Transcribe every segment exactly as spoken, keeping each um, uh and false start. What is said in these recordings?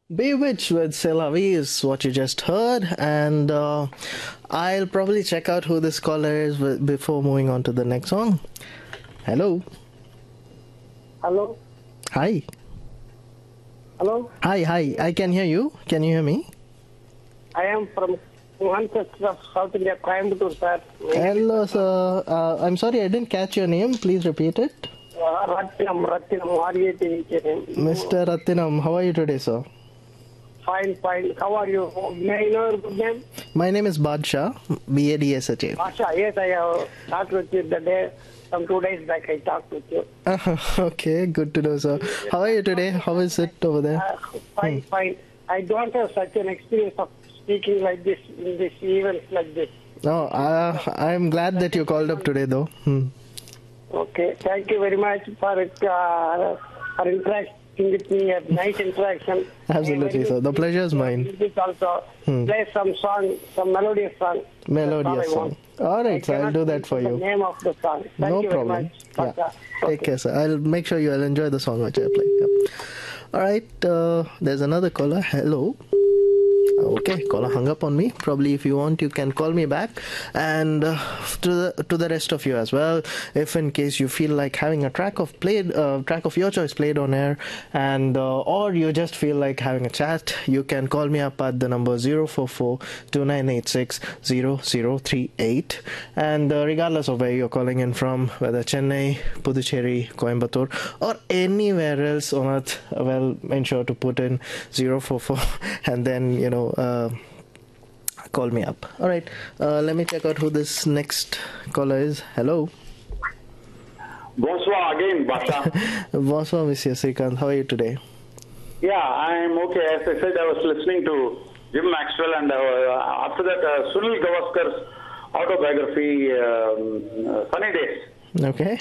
Bewitched with C'est La Vie is what you just heard, and uh, I'll probably check out who this caller is w- before moving on to the next song. Hello. Hello? Hi. Hello? Hi, hi. I can hear you. Can you hear me? I am from one section of South India, Coimbatore, sir. Hello, sir. Uh, I'm sorry, I didn't catch your name. Please repeat it. Uh, Rattinam, Rattinam, R A T H N M. Mister Rathinam, how are you today, sir? Fine, fine. How are you? May I know your good name? My name is Badshah, B A D S H A. Asha, yes, I have talked with you the day, some two days back I talked with you. Okay, good to know, sir. How are you today? How is it over there? Uh, fine, fine. I don't have such an experience of speaking like this in this events like this. No, uh, I'm glad that you called up today, though. Hmm. Okay, thank you very much for uh, for interacting with me. A nice interaction. Absolutely, sir. The pleasure is mine. This also Hmm. play some song, some melodious song. Melodious That's all I song. want. All I right, sir. I'll cannot do that for remember you. the name of the song. Thank No you problem. very much. Yeah. Pasha. Take Okay. care, sir. I'll make sure you'll enjoy the song which I play. Yep. All right. Uh, there's another caller. Hello. Okay, caller hung up on me. Probably, if you want, you can call me back, and uh, to the to the rest of you as well. If in case you feel like having a track of played uh, track of your choice played on air, and uh, or you just feel like having a chat, you can call me up at the number zero four four two nine eight six zero zero three eight. And uh, regardless of where you're calling in from, whether Chennai, Puducherry, Coimbatore, or anywhere else on earth, well, ensure to put in zero four four and then you know. Uh, call me up. All right. Uh, let me check out who this next caller is. Hello. Bonsoir again, Basha. Bonsoir, Monsieur Srikanth. How are you today? Yeah, I'm okay. As I said, I was listening to Jim Maxwell, and uh, after that, uh, Sunil Gavaskar's autobiography, um, uh, Sunny Days. Okay.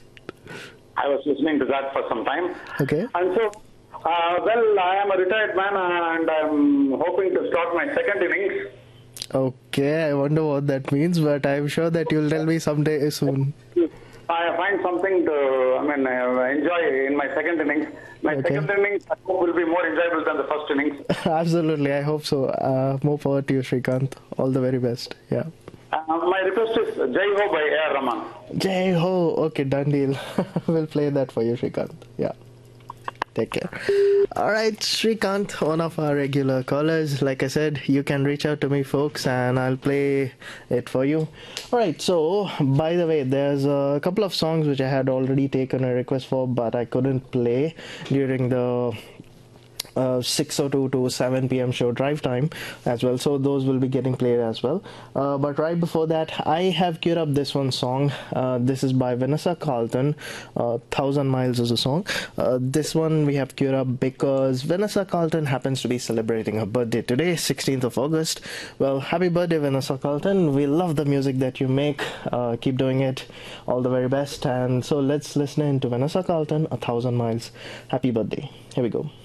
I was listening to that for some time. Okay. And so, uh, well, I am a retired man, and I'm hoping to start my second innings. Okay. I wonder what that means, but I'm sure that you'll tell me someday soon. I find something to, I mean, uh, enjoy in my second innings. My Okay. second innings, I hope, will be more enjoyable than the first innings. Absolutely. I hope so. Uh, more power to you, Srikanth. All the very best. Yeah. Uh, my request is Jai Ho by A R. Rahman. Jai Ho. Okay, done deal. We'll play that for you, Srikanth. Yeah. Take care. All right, Srikanth, one of our regular callers. Like I said, you can reach out to me, folks, and I'll play it for you. All right, so, by the way, there's a couple of songs which I had already taken a request for, but I couldn't play during the uh, six oh two to seven p.m. show drive time as well, so those will be getting played as well. Uh, but right before that, I have queued up this one song. Uh, this is by Vanessa Carlton. uh, Thousand Miles is a song. Uh, this one we have queued up because Vanessa Carlton happens to be celebrating her birthday today, sixteenth of August. Well, happy birthday, Vanessa Carlton. We love the music that you make. Uh, keep doing it. All the very best. And so let's listen in to Vanessa Carlton, A Thousand Miles. Happy birthday. Here we go.